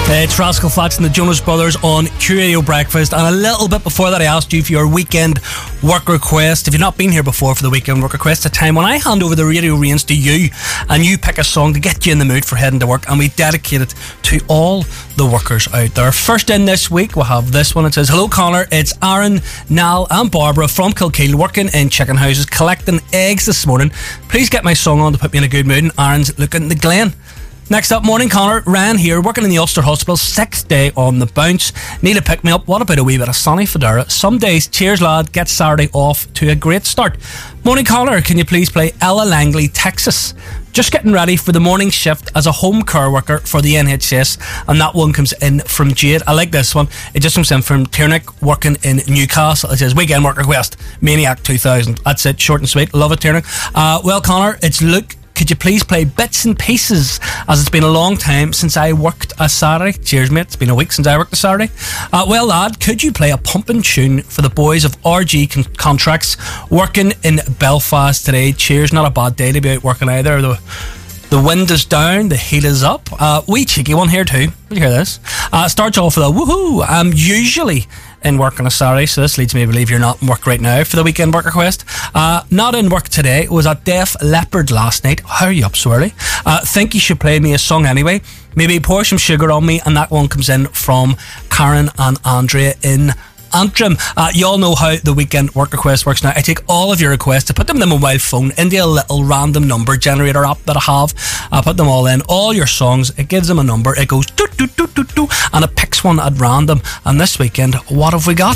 It's Rascal Flatts and the Jonas Brothers on QRadio Breakfast. And a little bit before that, I asked you for your weekend work request. If you've not been here before for the weekend work request, a time when I hand over the radio reins to you and you pick a song to get you in the mood for heading to work, and we dedicate it to all the workers out there. First in this week, we'll have this one. It says, "Hello Connor, it's Aaron, Nal and Barbara from Kilkeel, working in chicken houses, collecting eggs this morning. Please get my song on to put me in a good mood." And Aaron's looking at the Glen. Next up, morning Connor, Ryan here, working in the Ulster Hospital, 6th day on the bounce. Need to pick me up. What about a wee bit of Sonny Fodera? Some days, cheers lad, get Saturday off to a great start. Morning Connor, can you please play Ella Langley, Texas? Just getting ready for the morning shift as a home care worker for the NHS, and that one comes in from Jade. I like this one. It just comes in from Tiernick, working in Newcastle. It says, weekend work request, Maniac 2000. That's it, short and sweet. Love it, Tiernick. Well, Connor, it's Luke. Could you please play Bits and Pieces, as it's been a long time since I worked a Saturday? Cheers, mate. It's been a week since I worked a Saturday. Well, lad, could you play a pumping tune for the boys of RG Contracts, working in Belfast today? Cheers. Not a bad day to be out working either. The wind is down, the heat is up. Wee cheeky one here too. Will you hear this? Starts off with a woohoo. I'm usually in work on a Saturday, so this leads me to believe you're not in work right now for the weekend work request. Not in work today. Was at Def Leppard last night. How are you up so early? Think you should play me a song anyway. Maybe pour some sugar on me, and that one comes in from Karen and Andrea in Antrim. You all know how the weekend work request works now. I take all of your requests, I put them in the mobile phone into a little random number generator app that I have. I put them all in, all your songs, it gives them a number, it goes doo doo doo doo doo, and it picks one at random. And this weekend, what have we got?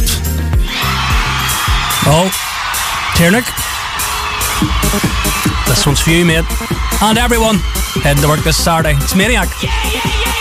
Oh, Tiernick, this one's for you, mate, and everyone heading to work this Saturday. It's Maniac.